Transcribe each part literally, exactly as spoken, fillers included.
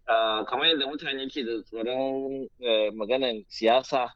ah, kamar yadda mutane ke da tsoron eh, maganan siyasa,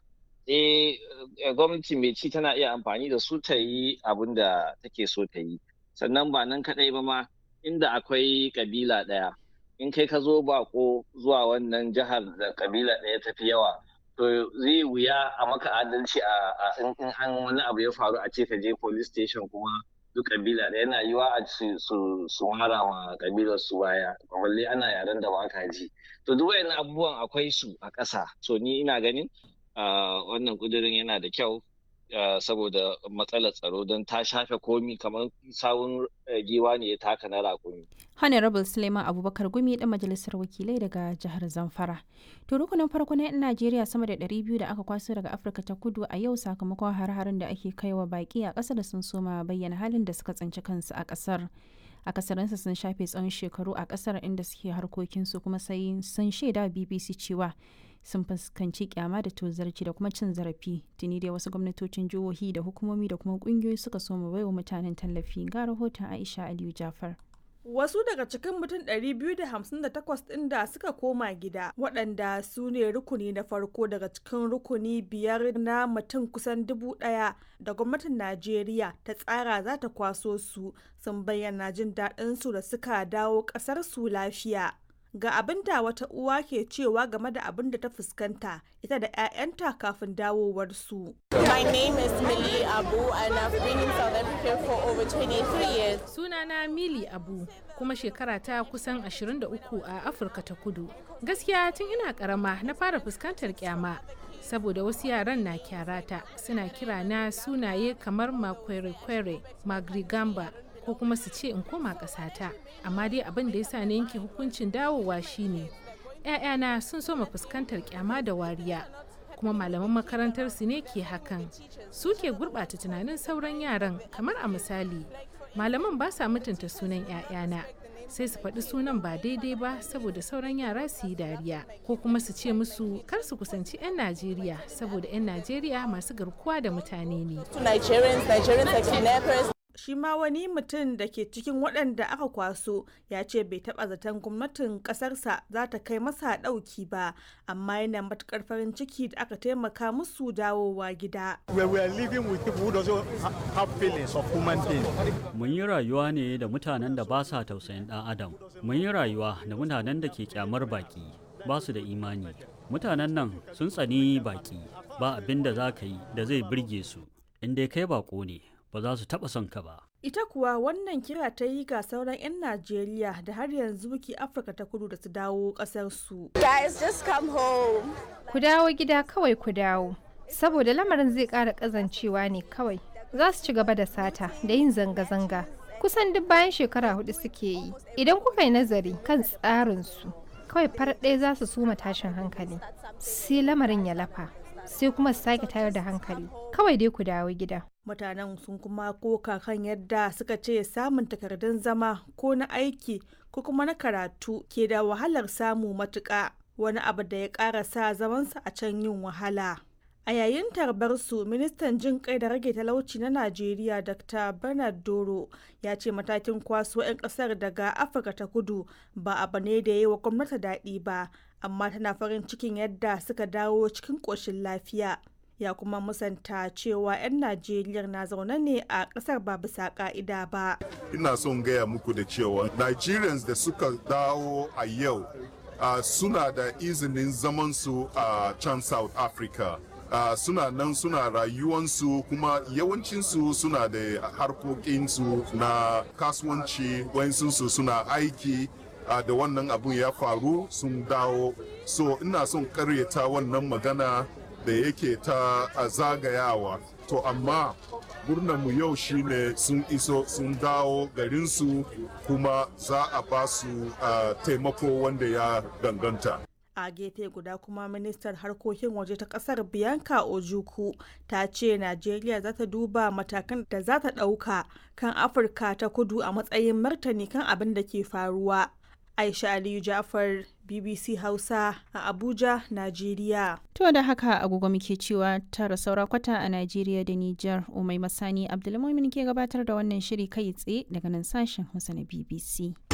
eh eh, gwamnati mai ci tana iya amfani da su ta yi abin da take so ta yi. Sannan ba nan kaɗai ba ma, inda akwai kabila ɗaya. In kai ka zo bako zuwa wannan jihar da kabila ɗaya ta fi yawa, to zai wuya a maka adalci a a- in in an wani abu ya faru a ce ka je police station kuma duk kabila ɗaya yana yiwa a su su su mara wa kabilar su baya, balle ana yaren da ba ka ji. To duk wayannan abubuwan akwai su a ƙasa. So ni ina ganin ah, wannan ƙudurin yana da kyau, ah, saboda matsalar tsaro don ta shafe komi kamar sawun eh, giwa ne ya taka na raƙumi. Honorable Suleiman Abubakar Gumi ɗan majalisar wakilai daga jihar Zamfara. To rukunin farko na 'yan Najeriya sama da ɗari biyu da aka kwaso daga Afirka ta Kudu a yau sakamakon har-harin da ake kaiwa baƙi a ƙasar sun soma bayyana halin da suka tsinci kansu a ƙasar. Akasarinsu sun shafe tsawon shekaru a ƙasar inda suke harkokinsu kuma sai sun shaida B B C cewa sun fuskanci kyama da tozarci da kuma cin zarafi. Tuni dai wasu gwamnatocin jihohi da hukumomi da kuma ƙungiyoyi suka soma baiwa mutanen tallafi. Ga rahoton Aisha Aliyu Jafar. Wasu daga cikin mutum ɗari biyu da hamsin da takwas ɗin da suka koma gida, waɗanda su ne rukuni na farko daga cikin rukuni biyar na mutum kusan dubu ɗaya da gwamnatin Najeriya ta tsara za ta kwaso su, sun bayyana jin daɗinsu da suka dawo ƙasar su lafiya. Ga abin da wata uwa ke cewa game da abin da ta fuskanta ita da 'ya'yanta kafin dawowarsu. My name is Millie Abu and I've been in South Africa for over twenty-three years. Sunana Mili Abu kuma shekara ta kusan ashirin da uku a Afirka ta Kudu. Gaskiya tun ina karama na fara fuskantar kyama saboda wasu yaran na kyarata suna kira na sunaye kamar Makwere-kwere, Magrigamba ko kuma su ce in koma ƙasata. Amma dai abin da ya sa na yanke hukuncin dawowa shine 'ya'yana sun soma fuskantar kyama da wariya. Kuma malaman makarantar su ne ke hakan, su ke gurɓata tunanin sauran yaran. Kamar a misali, malaman ba sa mutunta sunan 'ya'yana, sai su faɗi sunan ba daidai ba saboda sauran yara su yi dariya, ko kuma su ce musu kar su kusanci 'yan Najeriya saboda 'yan Najeriya masu garkuwa da mutane ne. To Nigerians, Nigerians are kidnappers. Shi ma wani mutum da ke cikin waɗanda aka kwaso ya ce bai taɓa zaton gwamnatin ƙasarsa za ta kai masa ɗauki ba, amma yana matuƙar farin ciki da aka taimaka musu dawowa gida. Where we are living with people who doesn't ha- have feelings of human being. Mun yi rayuwa ne da mutanen da ba sa tausayin ɗan adam. Mun yi rayuwa da mutanen da ke kyamar baki, ba su da imani. Mutanen nan sun tsani baki, ba abin da za ka yi da zai birge su. In dai kai bako ne, ba za su taɓa son ka ba. Ita kuwa wannan kira ta yi ga sauran 'yan Najeriya da har yanzu ke Afirka ta Kudu da su dawo ƙasarsu. Guys, just come home. Ku dawo gida kawai ku dawo, saboda lamarin zai ƙara ƙazancewa ne kawai. Za su ci gaba da sata da yin zanga-zanga. Kusan duk bayan shekara hudu suke yi. Idan kuka yi nazari kan tsarinsu, kawai farar ɗaya za su suma tashin hankali. Sai lamarin ya lafa, sai kuma su sake tayar da hankali. Kawai dai ku dawo gida. Mutanen sun kuma koka kan yadda suka ce samun takardun zama ko na aiki ko kuma na karatu ke da wahalar samu matuƙa, wani abu da ya ƙara sa zamansa a can yin wahala. A yayin tarbarsu, ministan jin kai da rage talauci na Najeriya Doctor Bernard Doro ya ce matakin kwaso 'yan ƙasar daga Afirka ta Kudu ba abu ne da ya yi wa gwamnati daɗi ba, amma tana farin cikin yadda suka dawo cikin ƙoshin lafiya. Ya kuma musanta cewa 'yan Najeriya na zaune ne a ƙasar ba bisa ƙa'ida ba. Ina son gaya muku da cewa Nigerians da suka dawo a yau uh, suna da izinin zamansu a uh, can South Africa. Uh, suna nan suna rayuwansu kuma yawancinsu suna da harkokinsu na kasuwanci, wayansu suna aiki uh, da wannan abun ya faru sun dawo. So ina son karyata wannan magana da yake ta a zagayawa. To amma mu yau shine sun iso sun dawo garinsu kuma za a ba su uh, taimako wanda ya danganta. A gefe guda kuma ministar harkokin waje ta kasar Bianca Ojukwu ta ce Najeriya za ta duba matakan da za ta ɗauka kan Afirka ta Kudu a matsayin martani kan abin da ke faruwa. Aisha Aliyu Jafar, B B C Hausa a Abuja, Najeriya. To da haka agogo muke cewa tara saura kwata a Najeriya da Nijar. Umai Masani Abdulmumin ke gabatar da wannan shiri kai tsaye daga nan sashen Hausa na B B C.